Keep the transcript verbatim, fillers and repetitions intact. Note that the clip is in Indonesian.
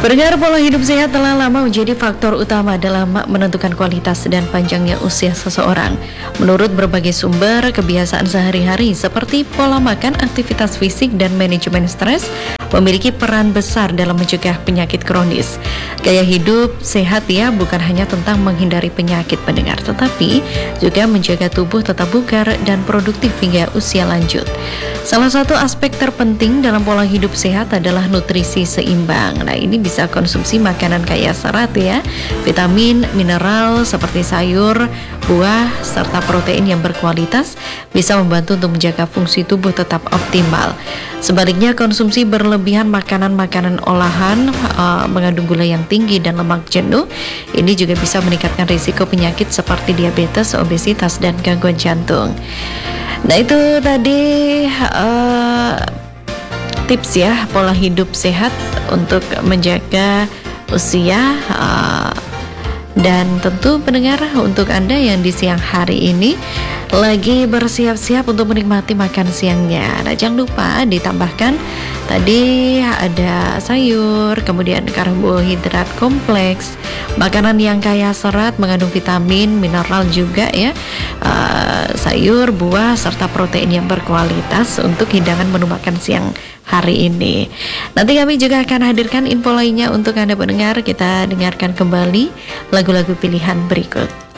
Pendengar, pola hidup sehat telah lama menjadi faktor utama dalam menentukan kualitas dan panjangnya usia seseorang. Menurut berbagai sumber, kebiasaan sehari-hari seperti pola makan, aktivitas fisik, dan manajemen stres memiliki peran besar dalam mencegah penyakit kronis. Gaya hidup sehat ya bukan hanya tentang menghindari penyakit, pendengar, tetapi juga menjaga tubuh tetap bugar dan produktif hingga usia lanjut. Salah satu aspek terpenting dalam pola hidup sehat adalah nutrisi seimbang. Nah, ini bisa konsumsi makanan kaya serat ya, vitamin, mineral seperti sayur, buah, serta protein yang berkualitas bisa membantu untuk menjaga fungsi tubuh tetap optimal. Sebaliknya, konsumsi berlebihan makanan-makanan olahan uh, mengandung gula yang tinggi dan lemak jenuh, ini juga bisa meningkatkan risiko penyakit seperti diabetes, obesitas, dan gangguan jantung. Nah, itu tadi uh, tips ya, pola hidup sehat untuk menjaga usia. uh, Dan tentu pendengar, untuk Anda yang di siang hari ini lagi bersiap-siap untuk menikmati makan siangnya, nah jangan lupa ditambahkan tadi ada sayur, kemudian karbohidrat kompleks, makanan yang kaya serat, mengandung vitamin, mineral juga ya, uh, sayur, buah, serta protein yang berkualitas untuk hidangan menu makan siang hari ini. Nanti kami juga akan hadirkan info lainnya untuk Anda pendengar. Kita dengarkan kembali lagu-lagu pilihan berikut.